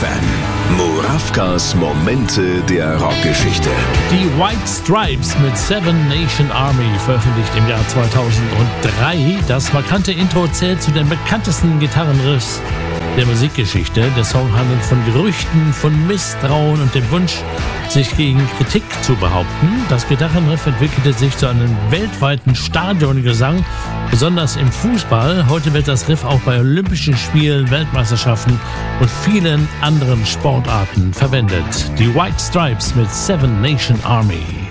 Rockfan. Murawkas Momente der Rockgeschichte. Die White Stripes mit Seven Nation Army, veröffentlicht im Jahr 2003. Das markante Intro zählt zu den bekanntesten Gitarrenriffs der Musikgeschichte. Der Song handelt von Gerüchten, von Misstrauen und dem Wunsch, sich gegen Kritik zu behaupten. Das Gitarrenriff entwickelte sich zu einem weltweiten Stadiongesang, besonders im Fußball. Heute wird das Riff auch bei Olympischen Spielen, Weltmeisterschaften und vielen anderen Sportarten verwendet. Die White Stripes mit Seven Nation Army.